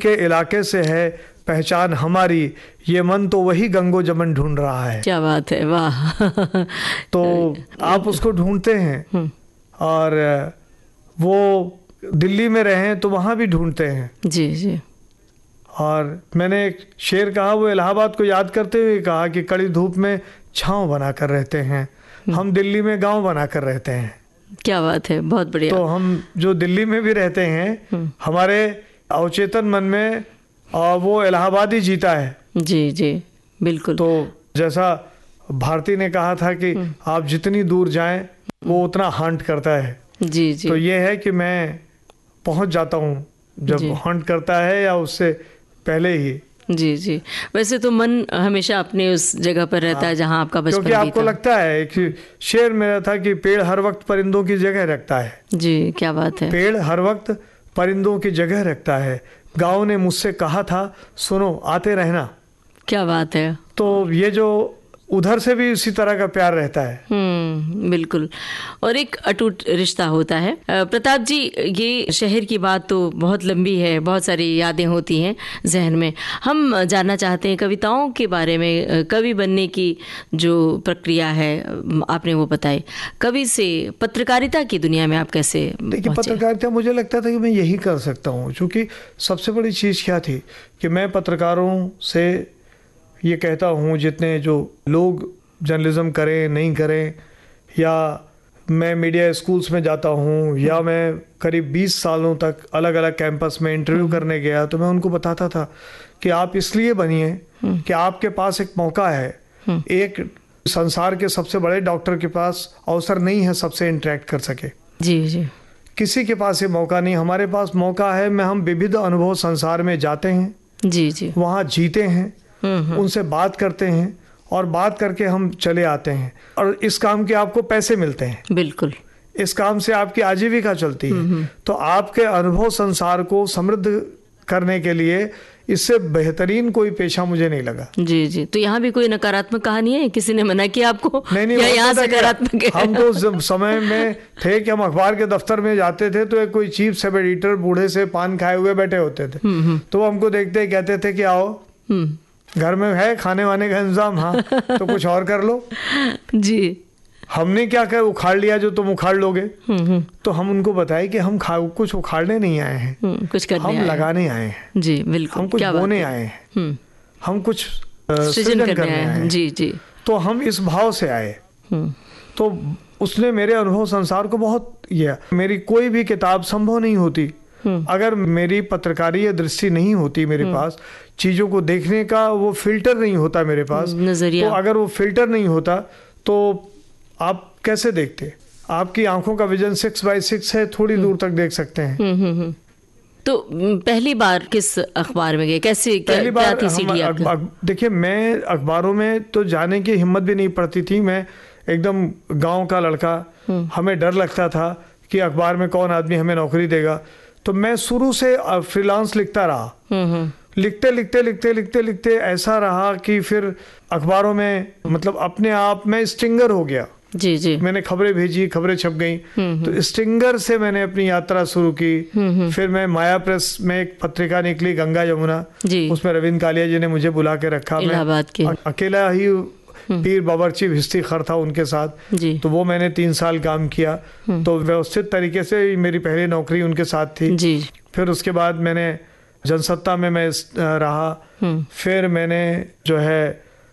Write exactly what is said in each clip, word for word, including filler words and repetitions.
के इलाके से है पहचान हमारी, ये मन तो वही गंगो जमन ढूंढ रहा है। क्या बात है, वाह। तो आप उसको ढूंढते हैं, और वो दिल्ली में रहें तो वहाँ भी ढूंढते हैं। जी जी। और मैंने एक शेर कहा, वो इलाहाबाद को याद करते हुए कहा कि कड़ी धूप में छांव बनाकर रहते हैं, हम दिल्ली में गांव बनाकर रहते हैं। क्या बात है, बहुत बढ़िया। तो हम जो दिल्ली में भी रहते हैं, हमारे अवचेतन मन में और वो इलाहाबाद ही जीता है। जी जी बिल्कुल। तो जैसा भारती ने कहा था कि आप जितनी दूर जाएं वो उतना हंट करता है। जी जी। तो ये है कि मैं पहुंच जाता हूँ जब हंट करता है या उससे पहले ही। जी जी। वैसे तो मन हमेशा अपने उस जगह पर रहता है जहाँ आपका बचपन क्योंकि आपको लगता है कि शेर मेरा था कि पेड़ हर वक्त परिंदों की जगह रखता है। जी, क्या बात है। पेड़ हर वक्त परिंदों की जगह रखता है। गाँव ने मुझसे कहा था, सुनो आते रहना। क्या बात है। तो ये जो उधर से भी उसी तरह का प्यार रहता है। हम्म, बिल्कुल। और एक अटूट रिश्ता होता है। प्रताप जी, ये शहर की बात तो बहुत लंबी है, बहुत सारी यादें होती हैं जहन में। हम जानना चाहते हैं कविताओं के बारे में। कवि बनने की जो प्रक्रिया है आपने वो बताई, कवि से पत्रकारिता की दुनिया में आप कैसे? देखिए, पत्रकारिता मुझे लगता था कि मैं यही कर सकता हूँ, क्योंकि सबसे बड़ी चीज़ क्या थी कि मैं पत्रकारों से ये कहता हूँ, जितने जो लोग जर्नलिज्म करें नहीं करें, या मैं मीडिया स्कूल्स में जाता हूँ, या मैं करीब बीस सालों तक अलग अलग कैंपस में इंटरव्यू करने गया, तो मैं उनको बताता था कि आप इसलिए बनिए कि आपके पास एक मौका है। एक संसार के सबसे बड़े डॉक्टर के पास अवसर नहीं है सबसे इंटरेक्ट कर सके। जी जी। किसी के पास ये मौका नहीं, हमारे पास मौका है। मैं हम विविध अनुभव संसार में जाते हैं, जी जी, वहाँ जीते हैं, उनसे बात करते हैं, और बात करके हम चले आते हैं। और इस काम के आपको पैसे मिलते हैं। बिल्कुल। इस काम से आपकी आजीविका चलती है। तो आपके अनुभव संसार को समृद्ध करने के लिए इससे बेहतरीन कोई पेशा मुझे नहीं लगा। जी जी। तो यहाँ भी कोई नकारात्मक कहानी है? किसी ने मना किया आपको? नहीं नहीं, या यहाँ सकारात्मक है? हम तो उस समय में थे कि हम अखबार के दफ्तर में जाते थे, तो एक कोई चीफ सब एडिटर बूढ़े से पान खाए हुए बैठे होते थे। तो वो हमको देखते ही कहते थे कि आओ, घर में है खाने वाने का इंतजाम, हाँ तो कुछ और कर लो। जी। हमने क्या कर उखाड़ लिया जो तुम उखाड़ लोगे। तो हम उनको बताए कि हम खा कुछ उखाड़ने नहीं आए हैं, कुछ करने हम आए लगाने आए हैं। जी बिल्कुल। हम कुछ बोने आए हैं, हम कुछ सृजन करने आए हैं। जी जी। तो हम इस भाव से आए। तो उसने मेरे अनुभव संसार को बहुत किया। मेरी कोई भी किताब संभव नहीं होती अगर मेरी पत्रकारीय दृष्टि नहीं होती मेरे पास, चीज़ों को देखने का वो फिल्टर नहीं होता मेरे पास, नजरिया। तो अगर वो फिल्टर नहीं होता तो आप कैसे देखते? आपकी आंखों का विजन सिक्स बाई सिक्स है, थोड़ी दूर तक देख सकते हैं। तो पहली बार किस अखबार में गए? कैसे पहली क्या, बार क्या थी सीडी आपकी? देखिए, मैं अखबारों में तो जाने की हिम्मत भी नहीं पड़ती थी। मैं एकदम गाँव का लड़का, हमें डर लगता था कि अखबार में कौन आदमी हमें नौकरी देगा। तो मैं शुरू से फ्रीलांस लिखता रहा, लिखते लिखते लिखते लिखते लिखते ऐसा रहा कि फिर अखबारों में मतलब अपने आप में स्टिंगर हो गया। जी जी। मैंने खबरें भेजी, खबरें छप गई। तो स्टिंगर से मैंने अपनी यात्रा शुरू की। फिर मैं माया प्रेस में एक पत्रिका निकली, गंगा यमुना, उसमें रविंद्र कालिया जी ने मुझे बुला के रखा। मैं अकेला ही पीर बावर्ची भिस्ती खर था उनके साथ। तो वो मैंने तीन साल काम किया। तो व्यवस्थित तरीके से मेरी पहली नौकरी उनके साथ थी। जी। फिर उसके बाद मैंने जनसत्ता में मैं रहा। फिर मैंने जो है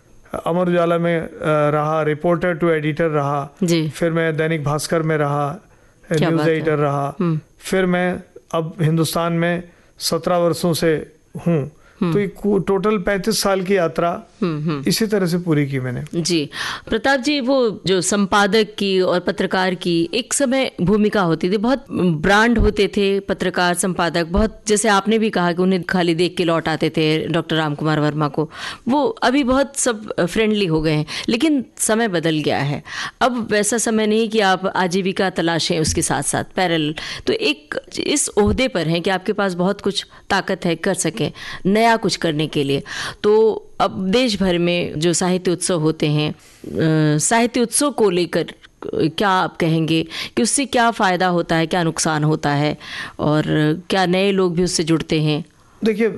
अमर उजाला में रहा, रिपोर्टर टू एडिटर रहा। जी। फिर मैं दैनिक भास्कर में रहा, न्यूज एडिटर रहा। फिर मैं अब हिंदुस्तान में सत्रह वर्षों से हूँ। तो एक टोटल पैंतीस साल की यात्रा इसी तरह से पूरी की मैंने। जी प्रताप जी, वो जो संपादक की और पत्रकार की एक समय भूमिका होती थी, बहुत ब्रांड होते थे पत्रकार संपादक, बहुत जैसे आपने भी कहा कि उन्हें खाली देख के लौट आते थे डॉक्टर राम कुमार वर्मा को। वो अभी बहुत सब फ्रेंडली हो गए हैं, लेकिन समय बदल गया है। अब वैसा समय नहीं कि आप आजीविका तलाशें उसके साथ साथ पैरेलल। तो एक इस ओहदे पर हैं कि आपके पास बहुत कुछ ताकत है, कर सकें नया कुछ करने के लिए। तो अब देश भर में जो साहित्य उत्सव होते हैं, साहित्य उत्सव को लेकर क्या आप कहेंगे कि उससे क्या फ़ायदा होता है, क्या नुकसान होता है, और क्या नए लोग भी उससे जुड़ते हैं? देखिए,